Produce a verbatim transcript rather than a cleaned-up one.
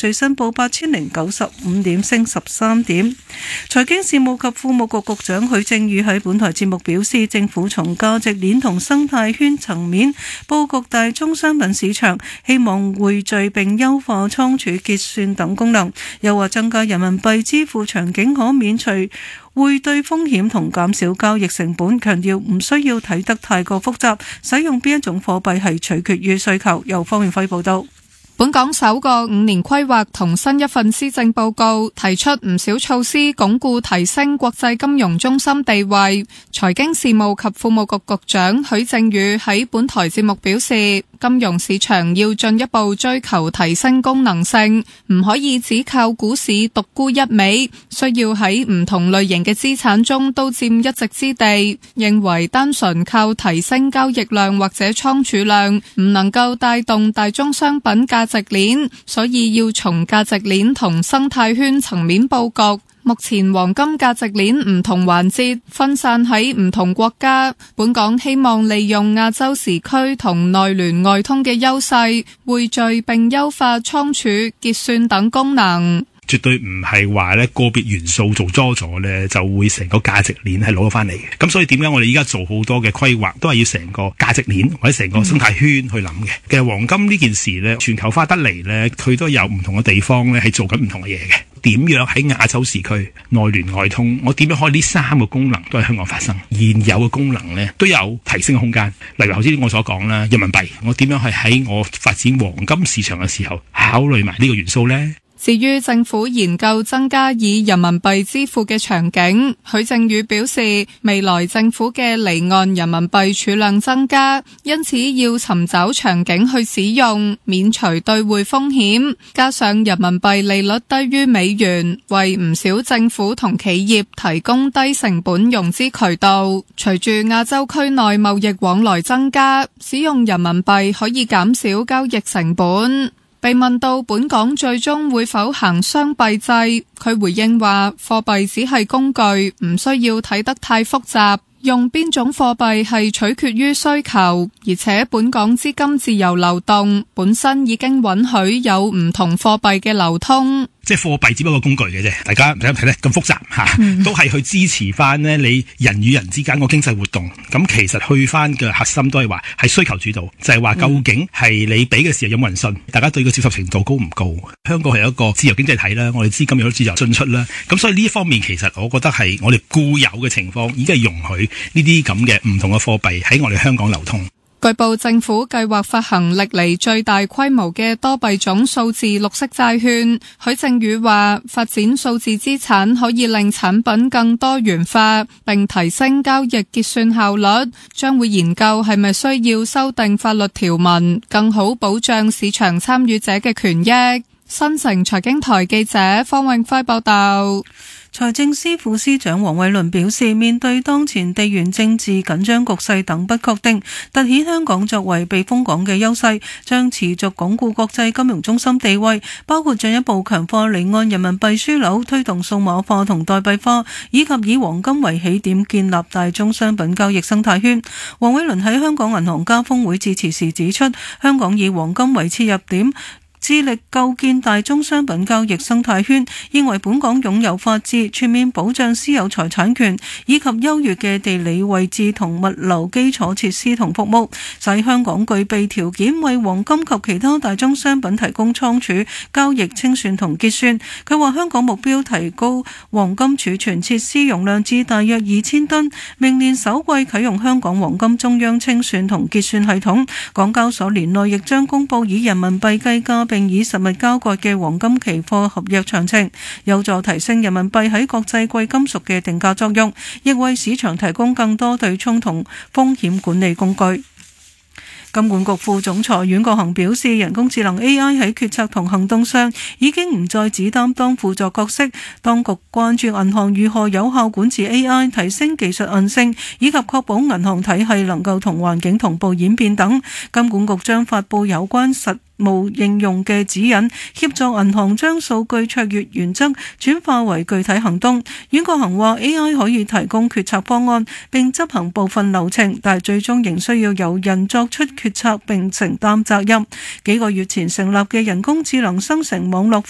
最新報八千零九十五點，升十三點。財經事務及庫務局局長許正宇喺本台節目表示，政府從價值鏈同生態圈層面佈局大宗商品市場，希望匯聚並優化倉儲結算等功能，又話增加人民幣支付場景可免除匯兌風險同減少交易成本，強調唔需要睇得太過複雜，使用邊一種貨幣係取決於需求。由方遠輝報道。 本港首個五年規劃同新一份施政報告提出唔少措施，鞏固提升國際金融中心地位。財經事務及庫務局局長許正宇喺本台節目表示，金融市場要進一步追求提升功能性，唔可以只靠股市獨沽一味，需要喺唔同類型嘅資產中都佔一席之地。認為單純靠提升交易量或者倉儲量，唔能夠帶動大宗商品價值鏈，所以要從價值鏈同生態圈層面佈局。目前黃金價值鏈唔同環節分散喺唔同國家，本港希望利用亞洲時區同內聯外通嘅優勢，匯聚並優化倉儲、結算等功能。 絕對唔係話咧個別元素做多咗咧，就會成個價值鏈係攞翻嚟嘅。咁所以點解我哋依家做好多嘅規劃，都係要成個價值鏈或者成個生態圈去諗嘅。嗯、其實黃金呢件事咧，全球化得嚟咧，佢都有唔同嘅地方咧係做緊唔同嘅嘢嘅。點樣喺亞洲時區內聯外通，我點樣可以呢三個功能都喺香港發生？現有嘅功能咧都有提升嘅空間。例如頭先我所講啦，人民幣，我點樣係喺我發展黃金市場嘅時候考慮埋呢個元素呢？ 至於政府研究增加以人民幣支付嘅場景，許正宇表示，未來政府嘅離岸人民幣儲量增加，因此要尋找場景去使用，免除兌匯風險。加上人民幣利率低於美元，為唔少政府同企業提供低成本融資渠道。隨住亞洲區內貿易往來增加，使用人民幣可以減少交易成本。被問到本港最終會否行雙幣制，佢回應話：貨幣只係工具，唔需要睇得太複雜。用邊種貨幣係取決於需求，而且本港資金自由流動，本身已經允許有唔同貨幣嘅流通。 即係貨幣只不過工具嘅啫，大家唔使睇得咁複雜吓，嗯、都係去支持翻呢你人與人之間個經濟活動。咁其實去翻嘅核心都係話係需求主導，就係、是、話究竟係你俾嘅時候有冇人信，大家對個接受程度高唔高？香港係一個自由經濟體啦，我哋資金有自由進出啦，咁所以呢一方面其實我覺得係我哋固有嘅情況已經係容許呢啲咁嘅唔同嘅貨幣喺我哋香港流通。 據報政府計劃發行歷嚟最大規模嘅多幣種數字綠色債券。許正宇話，發展數字資產可以令產品更多元化，並提升交易結算效率，將會研究係咪需要修訂法律條文，更好保障市場參與者嘅權益。新城財經台記者方永輝報道。 財政司副司長黃偉綸表示，面對當前地緣政治緊張局勢等不確定，凸顯香港作為避風港嘅優勢，將持續鞏固國際金融中心地位，包括進一步強化離岸人民幣樞紐，推動數碼化同代幣化，以及以黃金為起點建立大宗商品交易生態圈。黃偉綸喺香港銀行家峰會致辭時指出，香港以黃金為切入點，致力構建大宗商品交易生態圈，認為本港擁有法治、全面保障私有財產權以及優越嘅地理位置同物流基礎設施同服務，使香港具備條件為黃金及其他大宗商品提供倉儲、交易、清算同結算。佢話香港目標提高黃金儲存設施容量至大約二千噸，明年首季啟用香港黃金中央清算同結算系統。港交所年內亦將公佈以人民幣計價並以實物交割嘅黃金期貨合約詳情，有助提升人民幣喺國際貴金屬嘅定價作用，亦為市場提供更多對沖同風險管理工具。金管局副總裁阮國恆表示，人工智能 A I 喺決策同行動上已經唔再只擔當輔助角色，當局關注銀行如何有效管治 A I， 提升技術韌性，以及確保銀行體系能夠同環境同步演變等。金管局將發布有關實務應用嘅指引，協助銀行將數據卓越原則轉化為具體行動。阮國恆話 A I 可以提供決策方案並執行部分流程，但係最終仍需要有人作出決策並承擔責任。幾個月前成立嘅人工智能生成網絡